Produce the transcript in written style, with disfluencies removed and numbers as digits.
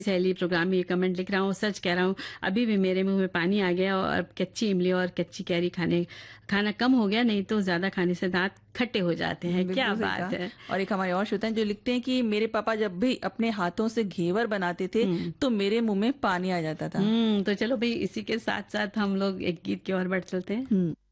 सहेली प्रोग्राम में ये कमेंट लिख रहा हूँ, सच कह रहा हूँ, अभी भी मेरे मुंह में पानी आ गया और कच्ची इमली और कच्ची कैरी खाना कम हो गया, नहीं तो ज्यादा खाने से दांत खट्टे हो जाते हैं। क्या बिल्कुल सही बात कहा। है। और एक हमारे और श्रोता हैं जो लिखते हैं कि मेरे पापा जब भी अपने हाथों से घेवर बनाते थे हम्म। तो मेरे मुंह में पानी आ जाता था। तो चलो भाई, इसी के साथ साथ हम लोग एक गीत की ओर बढ़ चलते हैं।